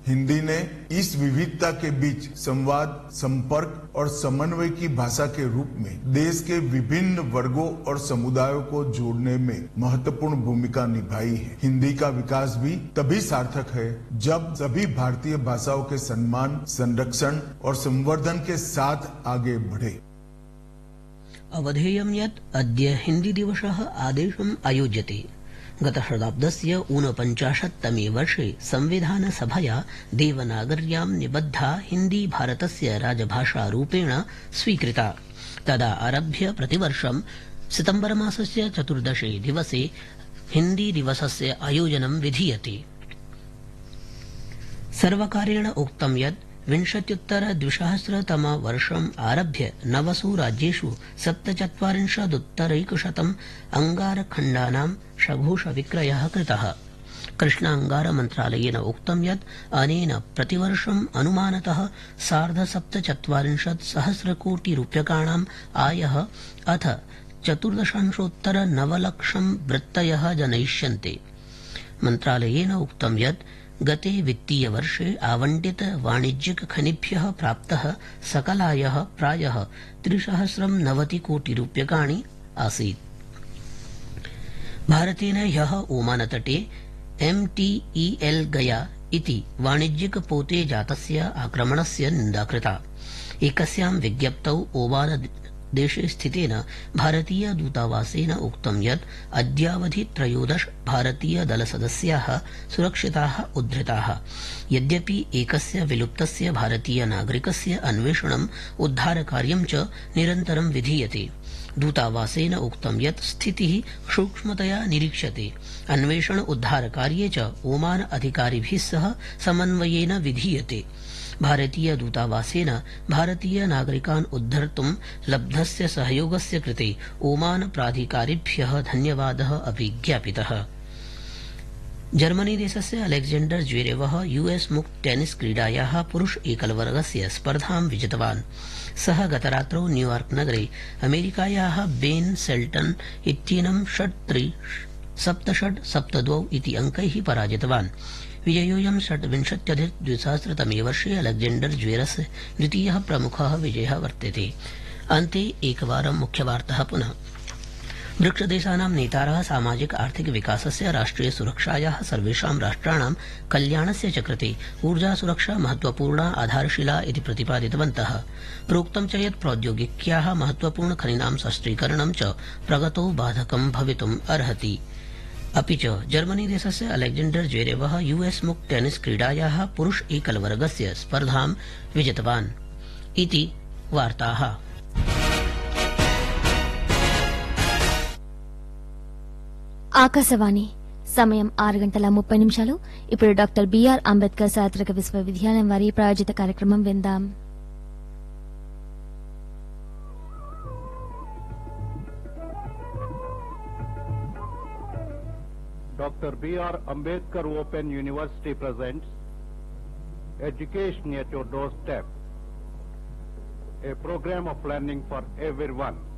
हिंदी ने इस विविधता के बीच संवाद, संपर्क और समन्वय की भाषा के रूप में देश के विभिन्न वर्गों और समुदायों को जोड़ने में महत्वपूर्ण भूमिका निभाई है। हिंदी का विकास भी तभी सार्थक है जब सभी भारतीय भाषाओं के सम्मान, संरक्षण और संवर्धन के साथ आगे बढ़े। अवधेयं यत् अद्य हिन्दी दिवसः आदेशम् आयोज्यते। गतशताब्दस्य 49तमे वर्षे संविधानसभया देवनागर्यां निबद्धा हिन्दी भारतस्य राजभाषारूपेण स्वीकृता। तदा आरभ्य प्रतिवर्षं सितम्बरमासस्य 14 दिवसे हिन्दी दिवसस्य आयोजनं विधीयते। सर्वकारेण उक्तं यत् 20 वर्षम् आरभ्य 9 राज्येषु 47% अंगारखण्डानां सघोषविक्रयः कृतः। कृष्णांगार मन्त्रालयेन उक्तं यत् अनेन प्रतिवर्षम् अनुमानतः 47,000 कोटि रूप्यकाणाम् आयः अथ 14.9 लक्षं वृत्तयः जनयिष्यन्ते। मन्त्रालयेन उक्तं यत् गते वित्तीय वर्षे आवंटित वाणिज्यिक खनिभ्यः प्राप्तः सकलायः प्रायः 390 कोटि रूप्यकाणि आसीत्। भारतेन ह्यः ओमानतटे MTEL गया इति वाणिज्यिक पोते जातस्य आक्रमणस्य निन्दा कृता। एकस्यां विज्ञप्तौ ओमान देशे स्थितेन भारतीय दूतावासेन उक्तं यत् अद्यावधि 13 भारतीय दलसदस्याः सुरक्षिताः उद्धृताः। यद्यपि एकस्य विलुप्तस्य भारतीय नागरिकस्य अन्वेषणम् उद्धारकार्यं च निरन्तरं विधीयते। दूतावासेन उक्तं यत् स्थितिः सूक्ष्मतया निरीक्ष्यते। अन्वेषण उद्धारकार्ये च ओमान अधिकारिभिः सह समन्वयेन विधीयते। भारतीय दूतावासेन भारतीय नागरिकान् उद्धर्तुं लब्धस्य सहयोगस्य कृते ओमान प्राधिकारिभ्यः धन्यवादः अपि ज्ञापितः। जर्मनी देशस्य अलेक्जेंडर ज्वेरेवः US मुक्त टेनिस क्रीडायाः पुरुष एकलवर्गस्य स्पर्धां विजितवान्। सः गतरात्रौ न्यूयॉर्क नगरे अमेरिकायाः बेन सेल्टन इत्येनं 7-3, 7-6, 7-2 इति अंकैः पराजितवान्। विजयोऽयं 26-2000 वर्षे अलेक्जेंडर ज्वेरस्य द्वितीयः प्रमुखः विजयः वर्तते। अन्ते एकवारं मुख्यवार्ताः पुनः। ब्रिक्सदेशानां नेतारः सामाजिक आर्थिक विकासस्य राष्ट्रिय सुरक्षायाः सर्वेषां राष्ट्राणां कल्याणस्य च कृते ऊर्जा सुरक्षा महत्वपूर्णा आधारशिला इति प्रतिपादितवन्तः। प्रोक्तं च यत् प्रौद्योगिक्याः महत्वपूर्ण खनीनां शस्त्रीकरणं च प्रगतौ बाधकं भवितुम् अर्हति। अपि च जर्मनी देशस्य अलेक्जेंडर ज्वेरेवः US मुक्त टेनिस क्रीडायाः पुरुष एकलवर्गस्य स्पर्धां विजितवान् इति वार्ताः। ఆకాశవాణి సమయం 6:30 ఇప్పుడు డాక్టర్ బిఆర్ అంబేద్కర్ చారిత్రక విశ్వవిద్యాలయం వారి ప్రాయోజిత కార్యక్రమం విందాం. Dr. B.R. Ambedkar Open University presents Education at Your Doorstep, a program of learning for everyone.